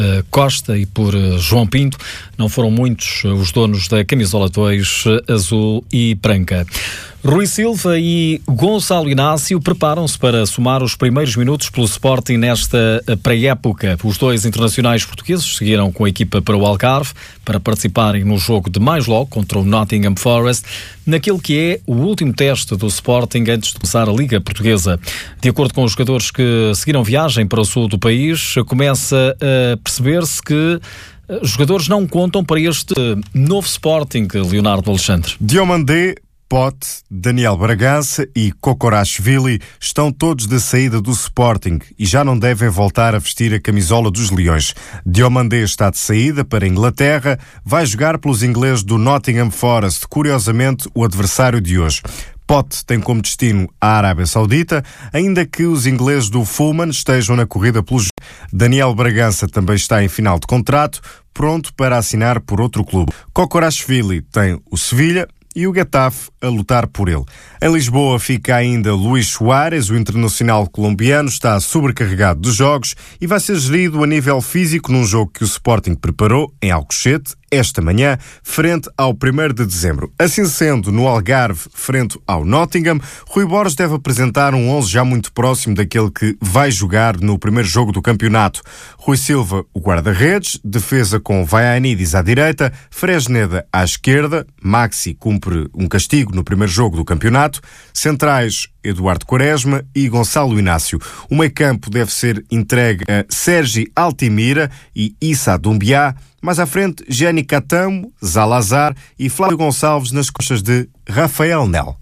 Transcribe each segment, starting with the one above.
Costa e por João Pinto. Não foram muitos os donos da camisola 2 azul e branca. Rui Silva e Gonçalo Inácio preparam-se para somar os primeiros minutos pelo Sporting nesta pré-época. Os dois internacionais portugueses seguiram com a equipa para o Algarve para participarem no jogo de mais logo contra o Nottingham Forest, naquele que é o último teste do Sporting antes de começar a Liga Portuguesa. De acordo com os jogadores que seguiram viagem para o sul do país, começa a perceber-se que os jogadores não contam para este novo Sporting, Leonardo Alexandre. Diomandé, Pote, Daniel Bragança e Kokorashvili estão todos de saída do Sporting e já não devem voltar a vestir a camisola dos Leões. Diomandé está de saída para a Inglaterra, vai jogar pelos ingleses do Nottingham Forest, curiosamente o adversário de hoje. Pote tem como destino a Arábia Saudita, ainda que os ingleses do Fulham estejam na corrida pelos. Daniel Bragança também está em final de contrato, pronto para assinar por outro clube. Kokorashvili tem o Sevilha e o Getafe a lutar por ele. Em Lisboa fica ainda Luís Soares, o internacional colombiano, está sobrecarregado de jogos e vai ser gerido a nível físico num jogo que o Sporting preparou em Alcochete esta manhã, frente ao 1º de dezembro. Assim sendo, no Algarve, frente ao Nottingham, Rui Borges deve apresentar um 11 já muito próximo daquele que vai jogar no primeiro jogo do campeonato. Rui Silva, o guarda-redes, defesa com Vaianidis à direita, Fresneda à esquerda, Maxi cumpre um castigo no primeiro jogo do campeonato, centrais Eduardo Quaresma e Gonçalo Inácio. O meio-campo deve ser entregue a Sergi Altimira e Issa Doumbia. Mais à frente, Jenny Catamo, Zalazar e Flávio Gonçalves nas costas de Rafael Nel.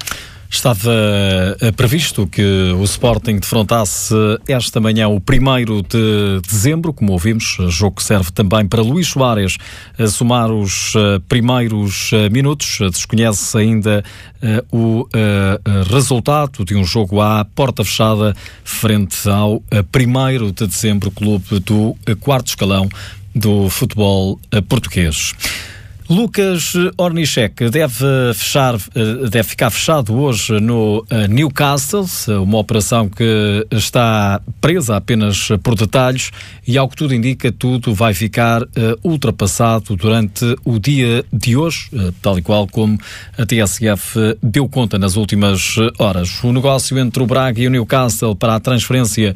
Estava previsto que o Sporting defrontasse esta manhã o 1º de dezembro, como ouvimos, jogo que serve também para Luís Soares a somar os primeiros minutos. Desconhece ainda o resultado de um jogo à porta fechada frente ao 1º de dezembro, clube do 4º escalão do futebol português. Lucas Ornichek deve ficar fechado hoje no Newcastle, uma operação que está presa apenas por detalhes e, ao que tudo indica, tudo vai ficar ultrapassado durante o dia de hoje, tal e qual como a TSF deu conta nas últimas horas. O negócio entre o Braga e o Newcastle para a transferência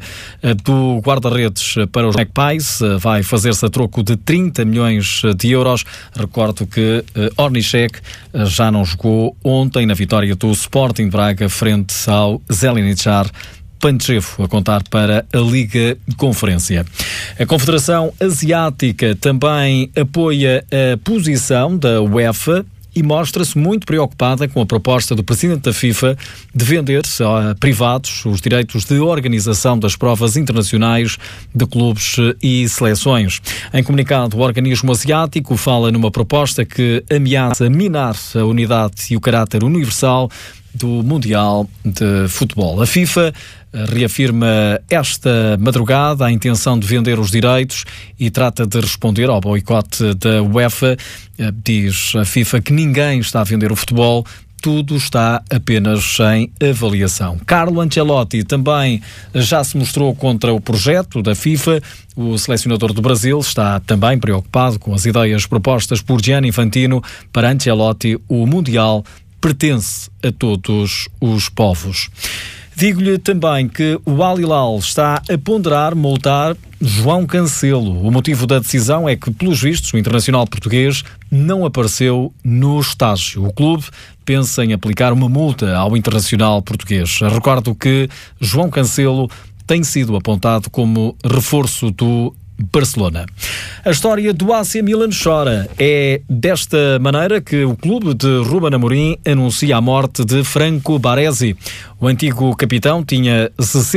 do guarda-redes para os Magpies vai fazer-se a troco de 30 milhões de euros. Recordo que Ornichek já não jogou ontem na vitória do Sporting Braga frente ao Zelinichar Pančevo, a contar para a Liga Conferência. A Confederação Asiática também apoia a posição da UEFA e mostra-se muito preocupada com a proposta do presidente da FIFA de vender a privados os direitos de organização das provas internacionais de clubes e seleções. Em comunicado, o organismo asiático fala numa proposta que ameaça minar a unidade e o caráter universal do Mundial de Futebol. A FIFA reafirma esta madrugada a intenção de vender os direitos e trata de responder ao boicote da UEFA. Diz a FIFA que ninguém está a vender o futebol, tudo está apenas em avaliação. Carlo Ancelotti também já se mostrou contra o projeto da FIFA. O selecionador do Brasil está também preocupado com as ideias propostas por Gianni Infantino. Para Ancelotti, o Mundial pertence a todos os povos. Digo-lhe também que o Al Hilal está a ponderar multar João Cancelo. O motivo da decisão é que, pelos vistos, o internacional português não apareceu no estágio. O clube pensa em aplicar uma multa ao internacional português. Recordo que João Cancelo tem sido apontado como reforço do Barcelona. A história do AC Milan chora. É desta maneira que o clube de Ruben Amorim anuncia a morte de Franco Baresi. O antigo capitão tinha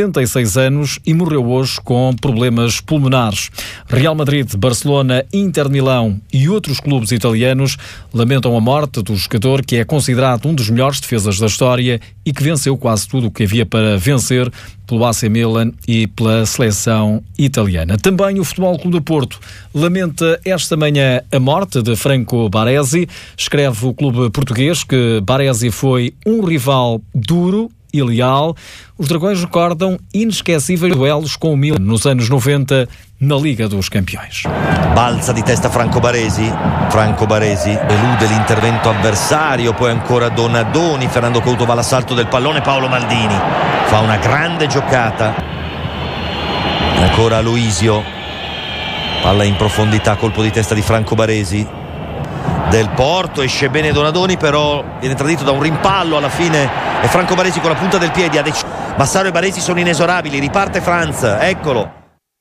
66 anos e morreu hoje com problemas pulmonares. Real Madrid, Barcelona, Inter de Milão e outros clubes italianos lamentam a morte do jogador que é considerado um dos melhores defesas da história e que venceu quase tudo o que havia para vencer pelo AC Milan e pela seleção italiana. Também o Futebol Clube do Porto lamenta esta manhã a morte de Franco Baresi. Escreve o clube português que Baresi foi um rival duro e leal. Os Dragões recordam inesquecíveis duelos com o Milan nos anos 90 na Liga dos Campiões. Balza di testa Franco Baresi elude l'intervento avversario, poi ancora Donadoni, Fernando Couto va all'assalto del pallone, Paolo Maldini fa una grande giocata, ancora Aloisio, palla in profondità, colpo di testa di Franco Baresi, Del Porto, esce bene Donadoni, però viene tradito da un rimpallo alla fine, e Franco Baresi con la punta del piede Massaro e Baresi sono inesorabili, riparte Franz, eccolo.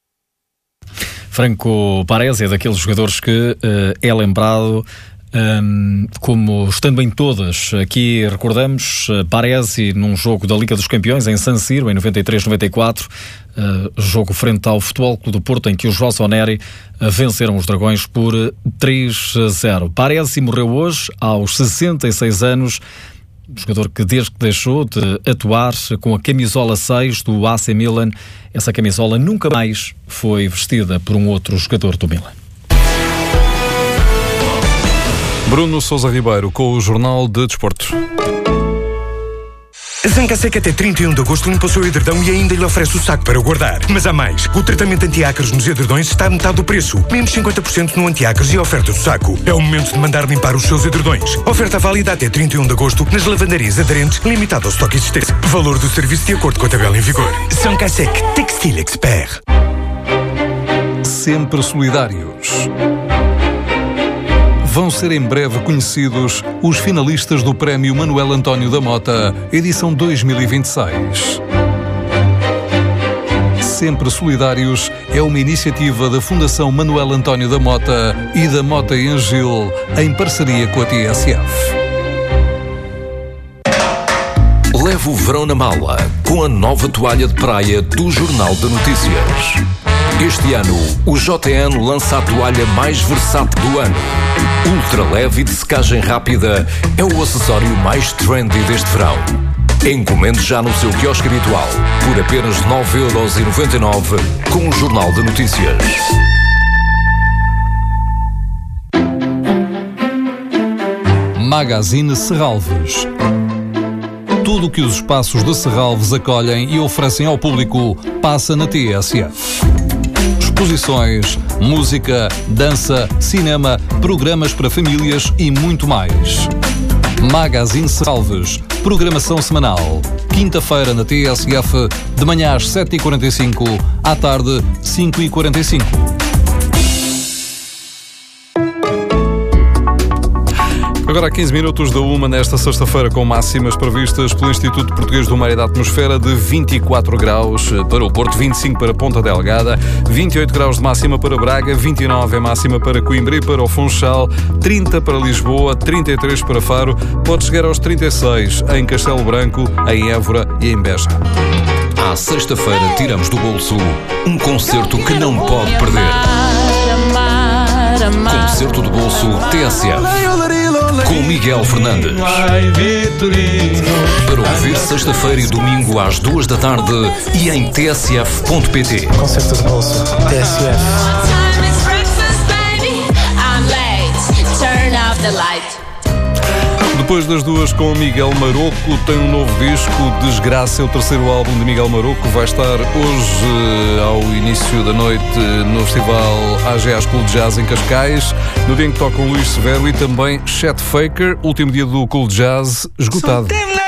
Franco Baresi é daqueles jogadores que é lembrado como estando em todas. Aqui recordamos Baresi num jogo da Liga dos Campeões em San Siro em 93-94, jogo frente ao Futebol Clube do Porto, em que os Rossoneri venceram os Dragões por 3-0. Baresi morreu hoje aos 66 anos, jogador que desde que deixou de atuar com a camisola 6 do AC Milan, essa camisola nunca mais foi vestida por um outro jogador do Milan. Bruno Sousa Ribeiro com o Jornal de Desportos. A Zangasec até 31 de agosto limpa o seu edredão e ainda lhe oferece o saco para o guardar. Mas há mais. O tratamento anti-ácaros nos edredões está a metade do preço. Menos 50% no anti-ácaros e a oferta do saco. É o momento de mandar limpar os seus edredões. Oferta válida até 31 de agosto nas lavandarias aderentes, limitado ao estoque existente. Valor do serviço de acordo com a tabela em vigor. Zangasec Textile Expert. Sempre solidários. Vão ser em breve conhecidos os finalistas do Prémio Manuel António da Mota, edição 2026. Sempre Solidários é uma iniciativa da Fundação Manuel António da Mota e da Mota e Angil, em parceria com a TSF. Leve o verão na mala com a nova toalha de praia do Jornal de Notícias. Este ano, o JN lança a toalha mais versátil do ano. Ultra leve e de secagem rápida, é o acessório mais trendy deste verão. Encomende já no seu quiosque habitual, por apenas 9,99€ com o Jornal de Notícias. Magazine Serralves. Tudo o que os espaços de Serralves acolhem e oferecem ao público passa na TSF. Exposições, música, dança, cinema, programas para famílias e muito mais. Magazine Serralves, programação semanal. Quinta-feira na TSF, de manhã às 7h45, à tarde 5h45. Agora há 15 minutos da 1 nesta sexta-feira, com máximas previstas pelo Instituto Português do Mar e da Atmosfera de 24 graus para o Porto, 25 para Ponta Delgada, 28 graus de máxima para Braga, 29 é máxima para Coimbra e para o Funchal, 30 para Lisboa, 33 para Faro, pode chegar aos 36 em Castelo Branco, em Évora e em Beja. À sexta-feira tiramos do bolso um concerto que não pode perder. Concerto do bolso TSF. Com Miguel Fernandes. Para ouvir sexta-feira e domingo às 2 da tarde e em tsf.pt. Concerto de bolso TSF. Depois das 2 com Miguel Maroco, tem um novo disco, Desgraça, é o terceiro álbum de Miguel Maroco, vai estar hoje ao início da noite no festival AGA School de Jazz em Cascais, no dia em que tocam Luís Severo e também Chet Faker, último dia do Cool Jazz, esgotado.